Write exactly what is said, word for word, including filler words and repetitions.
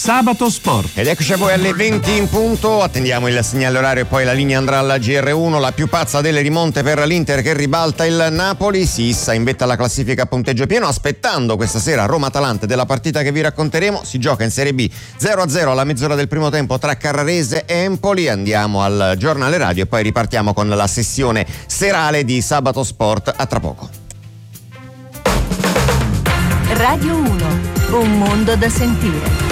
Sabato Sport. Ed eccoci a voi alle venti in punto, attendiamo il segnale orario e poi la linea andrà alla G R uno, la più pazza delle rimonte per l'Inter che ribalta il Napoli, si issa in vetta alla classifica a punteggio pieno, aspettando questa sera Roma-Atalanta della partita che vi racconteremo. Si gioca in Serie B zero a zero alla mezz'ora del primo tempo tra Carrarese e Empoli. Andiamo al giornale radio e poi ripartiamo con la sessione serale di Sabato Sport. A tra poco. Radio uno, un mondo da sentire.